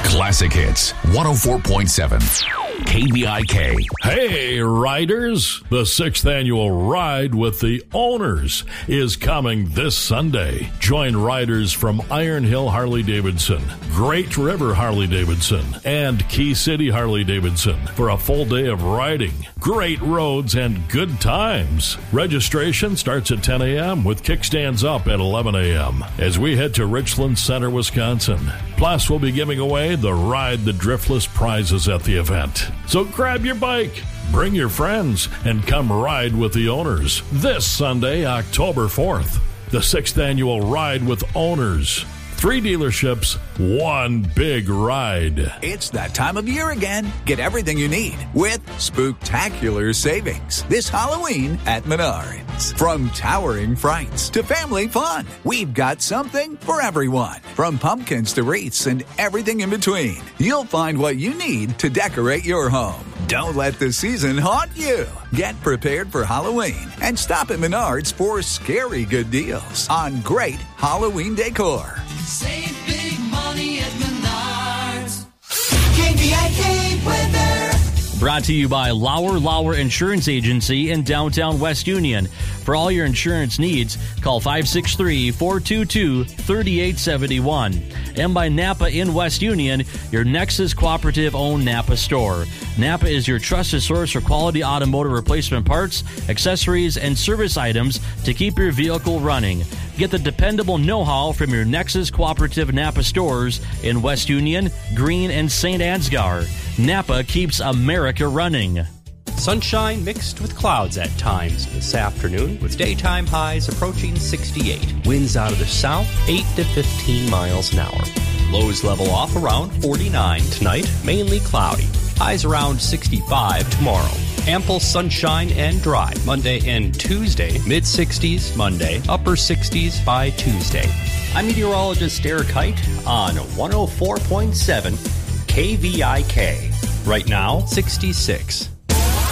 Classic Hits 104.7 KVIK. Hey, riders! The 6th annual Ride with the Owners is coming this Sunday. Join riders from Iron Hill Harley-Davidson, Great River Harley-Davidson, and Key City Harley-Davidson for a full day of riding, great roads, and good times. Registration starts at 10 a.m. with kickstands up at 11 a.m. as we head to Richland Center, Wisconsin. Plus, we'll be giving away the Ride the Driftless prizes at the event. So grab your bike, bring your friends, and come ride with the Owners this Sunday, October 4th. The 6th annual Ride with Owners. 3 dealerships, 1 big ride. It's that time of year again. Get everything you need with spooktacular savings this Halloween at Menards. From towering frights to family fun, we've got something for everyone. From pumpkins to wreaths and everything in between, you'll find what you need to decorate your home. Don't let the season haunt you. Get prepared for Halloween and stop at Menards for scary good deals on great Halloween decor. Save big money at Menards. KVIK weather. Brought to you by Lauer Insurance Agency in downtown West Union. For all your insurance needs, call 563-422-3871. And by Napa in West Union, your Nexus Cooperative-owned Napa store. Napa is your trusted source for quality automotive replacement parts, accessories, and service items to keep your vehicle running. Get the dependable know-how from your Nexus Cooperative Napa stores in West Union, Greene, and St. Ansgar. Napa keeps America running. Sunshine mixed with clouds at times this afternoon, with daytime highs approaching 68. Winds out of the south, 8 to 15 miles an hour. Lows level off around 49 tonight, mainly cloudy. Highs around 65 tomorrow. Ample sunshine and dry Monday and Tuesday. Mid-60s Monday, upper 60s by Tuesday. I'm meteorologist Eric Height on 104.7 KVIK. Right now, 66.